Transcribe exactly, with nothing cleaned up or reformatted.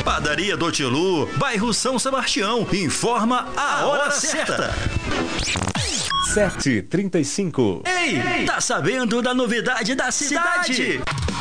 Padaria do Tilu, bairro São Sebastião, informa a hora certa. sete e trinta e cinco. Ei, tá sabendo da novidade da cidade?